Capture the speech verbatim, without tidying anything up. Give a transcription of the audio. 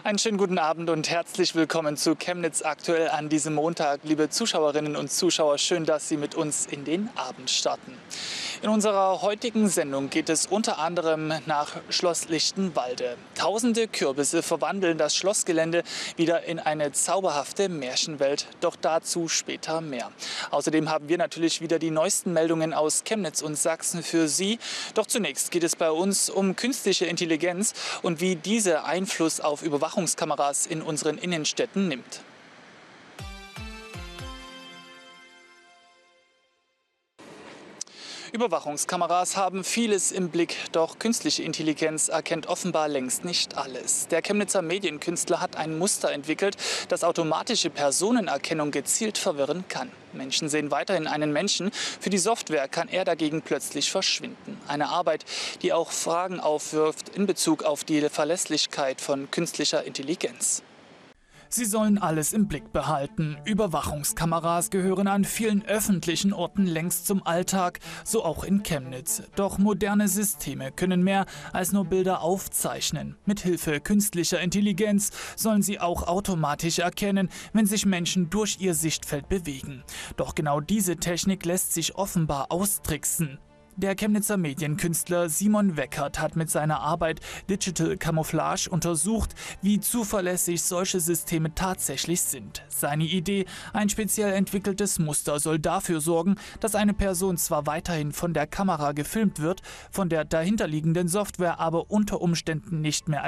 Einen schönen guten Abend und herzlich willkommen zu Chemnitz aktuell an diesem Montag. Liebe Zuschauerinnen und Zuschauer, schön, dass Sie mit uns in den Abend starten. In unserer heutigen Sendung geht es unter anderem nach Schloss Lichtenwalde. Tausende Kürbisse verwandeln das Schlossgelände wieder in eine zauberhafte Märchenwelt. Doch dazu später mehr. Außerdem haben wir natürlich wieder die neuesten Meldungen aus Chemnitz und Sachsen für Sie. Doch zunächst geht es bei uns um künstliche Intelligenz und wie diese Einfluss auf Überwachungskameras in unseren Innenstädten nimmt. Überwachungskameras haben vieles im Blick, doch künstliche Intelligenz erkennt offenbar längst nicht alles. Der Chemnitzer Medienkünstler hat ein Muster entwickelt, das automatische Personenerkennung gezielt verwirren kann. Menschen sehen weiterhin einen Menschen, für die Software kann er dagegen plötzlich verschwinden. Eine Arbeit, die auch Fragen aufwirft in Bezug auf die Verlässlichkeit von künstlicher Intelligenz. Sie sollen alles im Blick behalten. Überwachungskameras gehören an vielen öffentlichen Orten längst zum Alltag, so auch in Chemnitz. Doch moderne Systeme können mehr als nur Bilder aufzeichnen. Mithilfe künstlicher Intelligenz sollen sie auch automatisch erkennen, wenn sich Menschen durch ihr Sichtfeld bewegen. Doch genau diese Technik lässt sich offenbar austricksen. Der Chemnitzer Medienkünstler Simon Weckert hat mit seiner Arbeit Digital Camouflage untersucht, wie zuverlässig solche Systeme tatsächlich sind. Seine Idee, ein speziell entwickeltes Muster, soll dafür sorgen, dass eine Person zwar weiterhin von der Kamera gefilmt wird, von der dahinterliegenden Software aber unter Umständen nicht mehr